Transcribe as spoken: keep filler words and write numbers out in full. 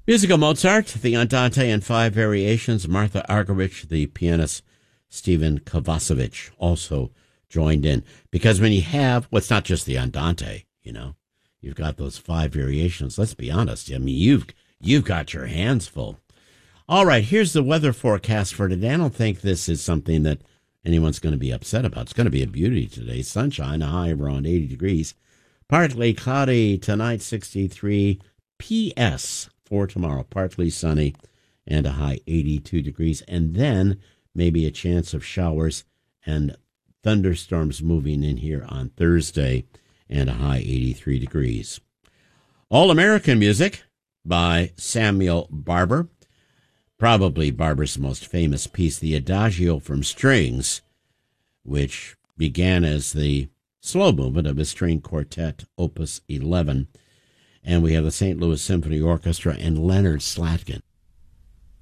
Musical Mozart, the Andante in five variations. Martha Argerich, the pianist Stephen Kovacevic also joined in. Because when you have, well, it's not just the Andante, you know, you've got those five variations. Let's be honest. I mean, you've you've got your hands full. All right, here's the weather forecast for today. I don't think this is something that anyone's going to be upset about. It's going to be a beauty today. Sunshine, a high around eighty degrees. Partly cloudy tonight, sixty-three. P S for tomorrow, partly sunny and a high eighty-two degrees. And then maybe a chance of showers and thunderstorms moving in here on Thursday and a high eighty-three degrees. All-American Music by Samuel Barber. Probably Barber's most famous piece, the Adagio from Strings, which began as the slow movement of his string quartet, Opus eleven. And we have the Saint Louis Symphony Orchestra and Leonard Slatkin